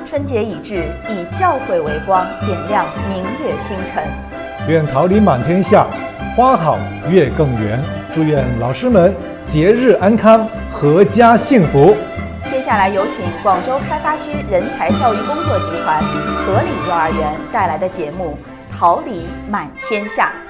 春节已至，以教诲为光，点亮明月星辰。 愿桃李满天下，花好月更圆。祝愿老师们节日安康，阖家幸福。 接下来有请广州开发区人才教育工作集团和理幼儿园带来的节目《桃李满天下》。